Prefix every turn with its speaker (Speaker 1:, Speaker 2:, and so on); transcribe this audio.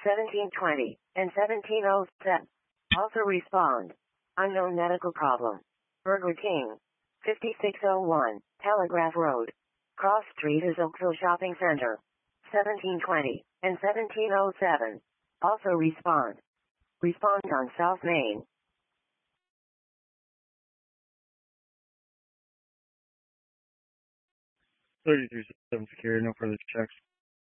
Speaker 1: 1720, and 1707. Also respond. Unknown medical problem. Burger King. 5601, Telegraph Road. Cross Street is Oakville Shopping Center. 1720, and 1707. Also respond. Respond on South Main.
Speaker 2: 33-7 secure, no further checks.